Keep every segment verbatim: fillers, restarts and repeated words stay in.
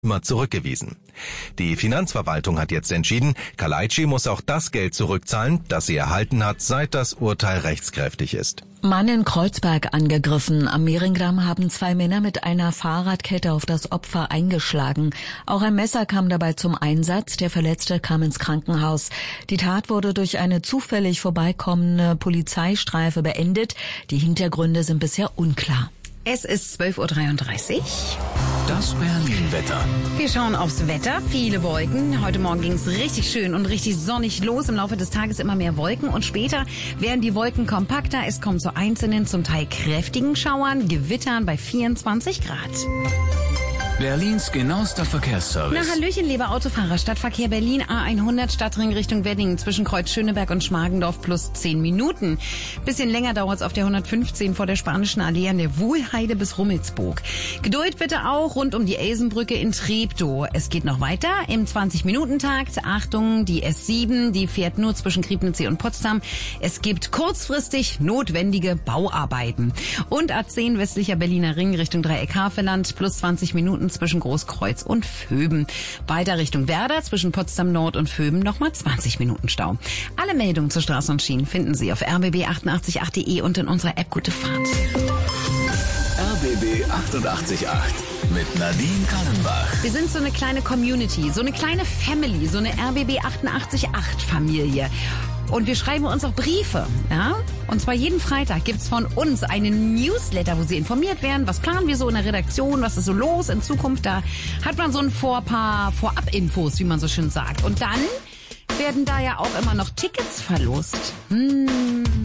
immer zurückgewiesen. Die Finanzverwaltung hat jetzt entschieden, Kalaici muss auch das Geld zurückzahlen, das sie erhalten hat, seit das Urteil rechtskräftig ist. Mann in Kreuzberg angegriffen. Am Mehringdamm haben zwei Männer mit einer Fahrradkette auf das Opfer eingeschlagen. Auch ein Messer kam dabei zum Einsatz. Der Verletzte kam ins Krankenhaus. Die Tat wurde durch eine zufällig vorbeikommende Polizeistreife beendet. Die Hintergründe sind bisher unklar. Es ist zwölf Uhr dreiunddreißig. Das Berlin-Wetter. Wir schauen aufs Wetter. Viele Wolken. Heute Morgen ging es richtig schön und richtig sonnig los. Im Laufe des Tages immer mehr Wolken. Und später werden die Wolken kompakter. Es kommt zu einzelnen, zum Teil kräftigen Schauern, Gewittern bei vierundzwanzig Grad. Berlins genauester Verkehrsservice. Na, Hallöchen, lieber Autofahrer. Stadtverkehr Berlin A hundert Stadtring Richtung Wedding zwischen Kreuz Schöneberg und Schmargendorf plus zehn Minuten. Bisschen länger dauert's auf der hundertfünfzehn vor der Spanischen Allee an der Wuhlheide bis Rummelsburg. Geduld bitte auch rund um die Elsenbrücke in Treptow. Es geht noch weiter im zwanzig-Minuten-Takt. Achtung, die S sieben, die fährt nur zwischen Griebnitzsee und Potsdam. Es gibt kurzfristig notwendige Bauarbeiten. Und A zehn westlicher Berliner Ring Richtung Dreieck-Havelland plus zwanzig Minuten zwischen Großkreuz und Vöben. Weiter Richtung Werder zwischen Potsdam Nord und Vöben nochmal zwanzig Minuten Stau. Alle Meldungen zu Straßen und Schienen finden Sie auf r b b achtundachtzig punkt acht punkt d e und in unserer App Gute Fahrt. R B B achtundachtzig Komma acht mit Nadine Kallenbach. Wir sind so eine kleine Community, so eine kleine Family, so eine R B B achtundachtzig Komma acht Familie. Und wir schreiben uns auch Briefe, ja? Und zwar jeden Freitag gibt's von uns einen Newsletter, wo Sie informiert werden, was planen wir so in der Redaktion, was ist so los in Zukunft. Da hat man so ein vor paar Vorab-Infos, wie man so schön sagt. Und dann werden da ja auch immer noch Tickets verlost. Hm...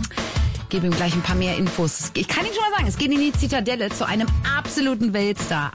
Gebe ihm gleich ein paar mehr Infos. Ich kann Ihnen schon mal sagen, es geht in die Zitadelle zu einem absoluten Weltstar.